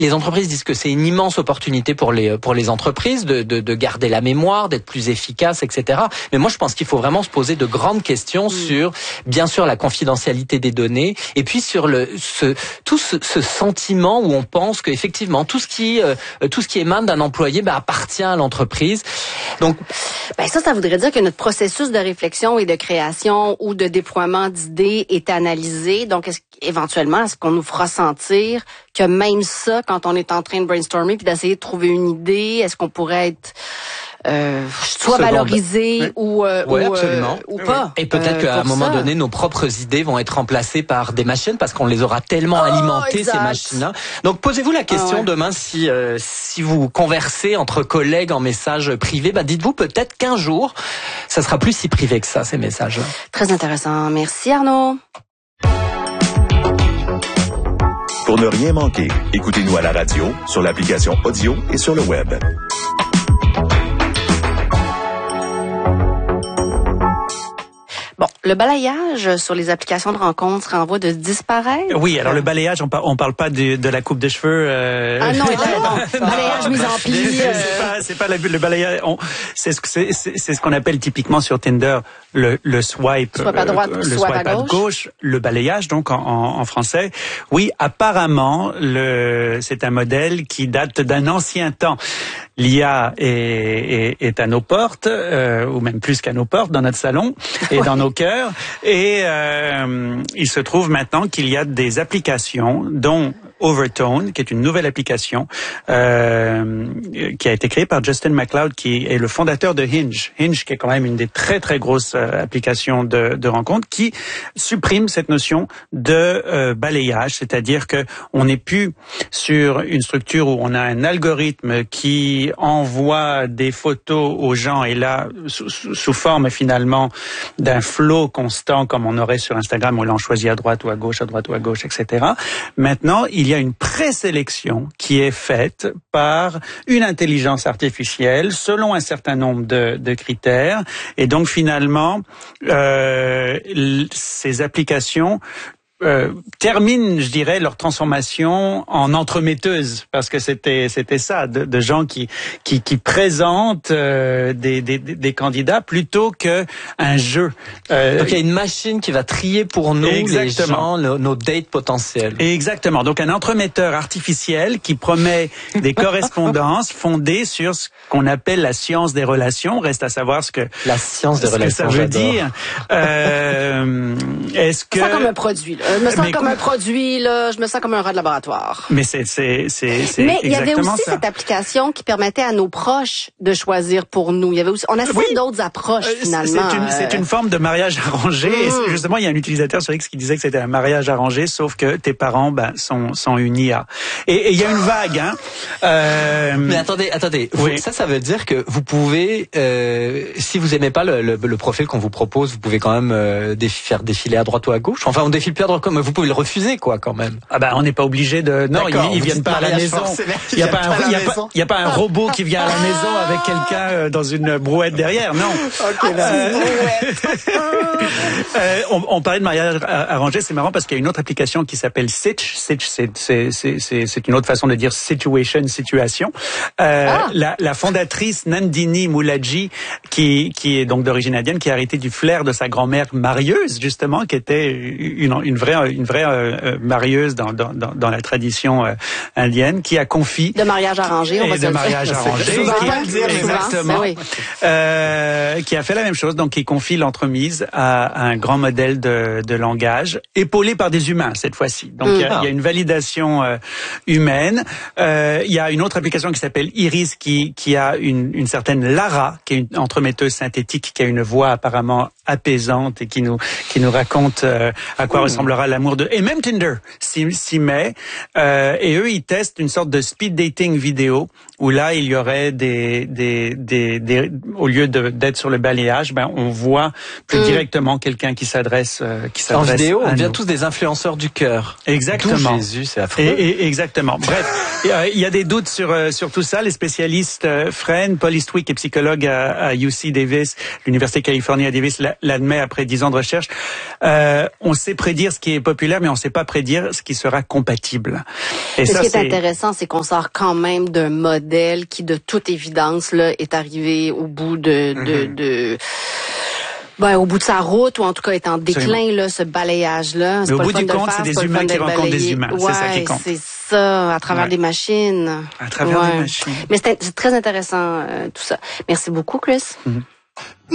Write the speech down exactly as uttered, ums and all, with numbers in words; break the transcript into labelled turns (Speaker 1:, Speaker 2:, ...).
Speaker 1: les entreprises disent que c'est une immense opportunité pour les pour les entreprises de de, de garder la mémoire, d'être plus efficaces, et cetera. Mais moi, je pense qu'il faut vraiment se poser de grandes questions mmh. sur, bien sûr, la confidentialité des données, et puis sur le ce tout ce, ce sentiment où on pense qu'effectivement tout ce qui euh, tout ce qui émane d'un employé bah, appartient à l'entreprise. Donc,
Speaker 2: ben ça, ça voudrait dire que notre processus de réflexion et de création ou de déploiement d'idées est analysé. Donc, est-ce, éventuellement, est-ce qu'on nous fera sentir que même ça, quand on est en train de brainstormer puis d'essayer de trouver une idée, est-ce qu'on pourrait être euh, soit Seconde. valorisé oui. ou, euh,
Speaker 1: oui,
Speaker 2: ou,
Speaker 1: absolument.
Speaker 2: Euh, ou pas.
Speaker 1: Et peut-être euh, qu'à un moment ça. donné, nos propres idées vont être remplacées par des machines parce qu'on les aura tellement oh, alimentées, exact. ces machines-là. Donc, posez-vous la question ah, ouais. demain si euh, si vous conversez entre collègues en messages privés, bah dites-vous peut-être qu'un jour, ça sera plus si privé que ça, ces messages-là.
Speaker 2: Très intéressant. Merci Arnaud.
Speaker 3: Pour ne rien manquer, écoutez-nous à la radio, sur l'application audio et sur le web.
Speaker 2: Bon, le balayage sur les applications de rencontres serait en voie de disparaître.
Speaker 4: Oui, alors le balayage, on parle, on parle pas de, de la coupe de cheveux. Euh...
Speaker 2: Ah non, non, balayage mise en pli. Euh...
Speaker 4: C'est pas, c'est pas la, le balayage. On, c'est ce que c'est, c'est, c'est ce qu'on appelle typiquement sur Tinder le, le swipe,
Speaker 2: swipe à droite,
Speaker 4: euh, le
Speaker 2: swipe,
Speaker 4: swipe
Speaker 2: à,
Speaker 4: à
Speaker 2: gauche.
Speaker 4: gauche, le balayage donc en, en, en français. Oui, apparemment, le, c'est un modèle qui date d'un ancien temps. L'I A est, est, est à nos portes, euh, ou même plus qu'à nos portes, dans notre salon et dans nos cœurs. Et euh, il se trouve maintenant qu'il y a des applications, dont Overtone, qui est une nouvelle application euh, qui a été créée par Justin McLeod, qui est le fondateur de Hinge. Hinge, qui est quand même une des très très grosses euh, applications de, de rencontres, qui supprime cette notion de euh, balayage, c'est-à-dire que on n'est plus sur une structure où on a un algorithme qui envoie des photos aux gens et là sous, sous forme finalement d'un flow constant comme on aurait sur Instagram où l'on choisit à droite ou à gauche, à droite ou à gauche, et cetera. Maintenant, il y a une présélection qui est faite par une intelligence artificielle selon un certain nombre de, de critères. Et donc, finalement, euh, ces applications Euh, terminent, je dirais, leur transformation en entremetteuse, parce que c'était c'était ça, de, de gens qui qui, qui présentent euh, des, des des candidats plutôt que un jeu.
Speaker 1: Euh, Donc il y a une machine qui va trier pour nous exactement. les gens, nos, nos dates potentiels.
Speaker 4: Exactement. Donc un entremetteur artificiel qui promet des correspondances fondées sur ce qu'on appelle la science des relations. Reste à savoir ce que
Speaker 1: la science des
Speaker 4: ce
Speaker 1: relations.
Speaker 4: Que ça veut dire. Euh, est-ce que
Speaker 2: ça comme un produit là. Je me sens mais, comme un produit, là. Je me sens comme un rat de laboratoire.
Speaker 4: Mais c'est, c'est, c'est, c'est
Speaker 2: mais il y avait aussi
Speaker 4: ça.
Speaker 2: cette application qui permettait à nos proches de choisir pour nous. Il y avait aussi, on a oui. d'autres approches, euh, finalement.
Speaker 4: C'est une, euh... c'est une forme de mariage arrangé. Mm. Et justement, il y a un utilisateur sur X qui disait que c'était un mariage arrangé, sauf que tes parents, ben, sont, sont unis à. Et il y a une vague, hein.
Speaker 1: Euh... Mais attendez, attendez. Oui. Ça, ça veut dire que vous pouvez, euh, si vous aimez pas le, le, le profil qu'on vous propose, vous pouvez quand même euh, défi- faire défiler à droite ou à gauche. Enfin, on défile plus à droite comme vous pouvez le refuser, quoi, quand même.
Speaker 4: Ah ben, on n'est pas obligé de. Non, ils, ils viennent pas à la maison. Il y a pas un, il y a pas, il y a pas un robot qui vient à la maison avec quelqu'un dans une brouette derrière, non.
Speaker 2: Ok, là. Euh,
Speaker 4: euh, on, on parlait de mariage arrangé, c'est marrant parce qu'il y a une autre application qui s'appelle Sitch. Sitch, c'est c'est c'est c'est, c'est une autre façon de dire situation, situation. Euh, ah. la, la fondatrice Nandini Moulaji, qui qui est donc d'origine indienne, qui a hérité du flair de sa grand-mère marieuse, justement, qui était une une vraie une vraie euh, marieuse dans, dans dans dans la tradition euh, indienne, qui a confié
Speaker 2: de mariage arrangé, on va
Speaker 4: de mariage arrangé, qui, exactement, oui. euh, qui a fait la même chose, donc qui confie l'entremise à, à un grand modèle de de langage épaulé par des humains cette fois-ci. Donc il mm. y, a, y a une validation euh, humaine. Euh, il y a une autre application qui s'appelle Iris qui qui a une une certaine Lara, qui est une entremetteuse synthétique qui a une voix apparemment apaisante et qui nous qui nous raconte euh, à quoi mmh. ressemblera l'amour de et même Tinder s'y, s'y met euh, et eux ils testent une sorte de speed dating vidéo où là il y aurait des des des, des au lieu de, d'être sur le balayage, ben on voit plus mmh. directement quelqu'un qui s'adresse euh, qui s'adresse
Speaker 1: en vidéo.
Speaker 4: à
Speaker 1: on devient
Speaker 4: nous.
Speaker 1: tous des influenceurs du cœur.
Speaker 4: Exactement.
Speaker 1: D'où Jésus, c'est affreux.
Speaker 4: Et, et, exactement. Bref, il y a des doutes sur sur tout ça. Les spécialistes euh, Fresne, Paul Eastwick, est psychologue à, à U C Davis, l'Université de Californie à Davis, l'admet après dix ans de recherche. Euh, on sait prédire ce qui est populaire, mais on ne sait pas prédire ce qui sera compatible.
Speaker 2: Et ça, ce qui est, est intéressant, c'est qu'on sort quand même d'un modèle qui, de toute évidence, là, est arrivé au bout de, de, mm-hmm. de ben, au bout de sa route, ou en tout cas est en déclin, là, ce balayage-là.
Speaker 4: Mais au bout du compte, c'est des humains qui rencontrent des humains.
Speaker 2: Ouais,
Speaker 4: c'est ça qui compte.
Speaker 2: C'est ça, à travers ouais. des machines.
Speaker 4: À travers
Speaker 2: ouais.
Speaker 4: des machines.
Speaker 2: Mais c'est, c'est très intéressant, euh, tout ça. Merci beaucoup, Chris. Mm-hmm.